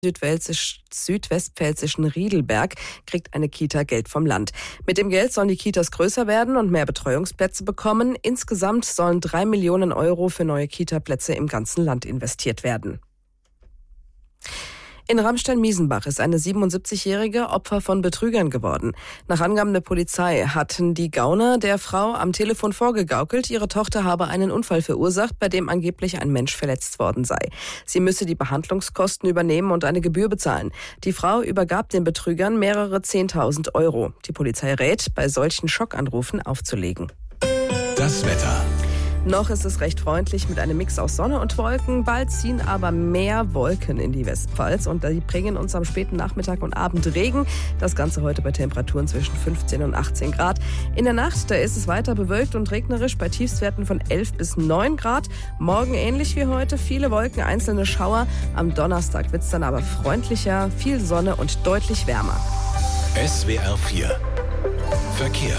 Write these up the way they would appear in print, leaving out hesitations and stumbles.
südwestpfälzischen Riedelberg kriegt eine Kita Geld vom Land. Mit dem Geld sollen die Kitas größer werden und mehr Betreuungsplätze bekommen. Insgesamt sollen 3 Millionen Euro für neue Kita-Plätze im ganzen Land investiert werden. In Ramstein-Miesenbach ist eine 77-Jährige Opfer von Betrügern geworden. Nach Angaben der Polizei hatten die Gauner der Frau am Telefon vorgegaukelt, ihre Tochter habe einen Unfall verursacht, bei dem angeblich ein Mensch verletzt worden sei. Sie müsse die Behandlungskosten übernehmen und eine Gebühr bezahlen. Die Frau übergab den Betrügern mehrere 10.000 Euro. Die Polizei rät, bei solchen Schockanrufen aufzulegen. Das Wetter. Noch ist es recht freundlich mit einem Mix aus Sonne und Wolken. Bald ziehen aber mehr Wolken in die Westpfalz und die bringen uns am späten Nachmittag und Abend Regen. Das Ganze heute bei Temperaturen zwischen 15 und 18 Grad. In der Nacht, da ist es weiter bewölkt und regnerisch bei Tiefstwerten von 11 bis 9 Grad. Morgen ähnlich wie heute, viele Wolken, einzelne Schauer. Am Donnerstag wird es dann aber freundlicher, viel Sonne und deutlich wärmer. SWR 4 Verkehr.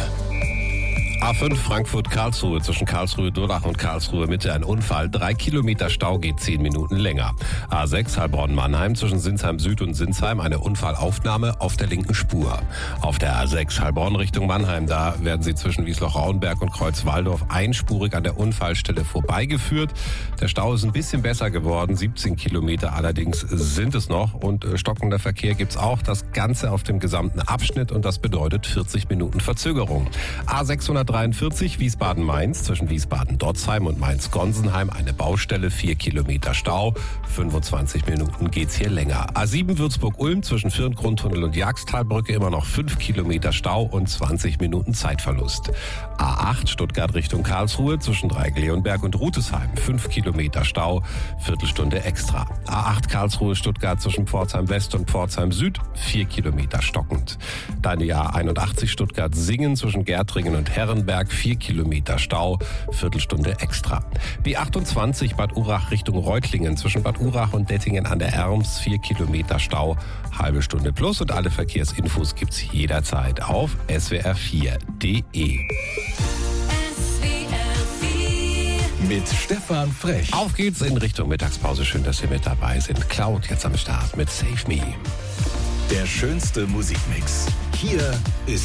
A5 Frankfurt-Karlsruhe, zwischen Karlsruhe-Durlach und Karlsruhe-Mitte ein Unfall. 3 Kilometer Stau geht 10 Minuten länger. A6 Heilbronn-Mannheim, zwischen Sinsheim-Süd und Sinsheim eine Unfallaufnahme auf der linken Spur. Auf der A6 Heilbronn Richtung Mannheim, da werden Sie zwischen Wiesloch-Rauenberg und Kreuzwaldorf einspurig an der Unfallstelle vorbeigeführt. Der Stau ist ein bisschen besser geworden, 17 Kilometer allerdings sind es noch. Und stockender Verkehr gibt's auch, das Ganze auf dem gesamten Abschnitt und das bedeutet 40 Minuten Verzögerung. A643 Wiesbaden-Mainz, zwischen Wiesbaden-Dotzheim und Mainz-Gonsenheim eine Baustelle, 4 Kilometer Stau, 25 Minuten geht's hier länger. A7 Würzburg-Ulm, zwischen Firngrundtunnel und Jagstalbrücke immer noch 5 Kilometer Stau und 20 Minuten Zeitverlust. A8 Stuttgart Richtung Karlsruhe, zwischen Dreieck-Leonberg und Rutesheim 5 Kilometer Stau, Viertelstunde extra. A8 Karlsruhe-Stuttgart zwischen Pforzheim West und Pforzheim Süd 4 Kilometer stockend. Dann die A81 Stuttgart-Singen zwischen Gärtringen und Herrenberg 4 Kilometer Stau, Viertelstunde extra. B28 Bad Urach Richtung Reutlingen, zwischen Bad Urach und Dettingen an der Erms 4 Kilometer Stau, halbe Stunde plus, und alle Verkehrsinfos gibt's jederzeit auf swr4.de. Mit Stefan Frech. Auf geht's in Richtung Mittagspause. Schön, dass Sie mit dabei sind. Cloud jetzt am Start mit Save Me. Der schönste Musikmix. Hier ist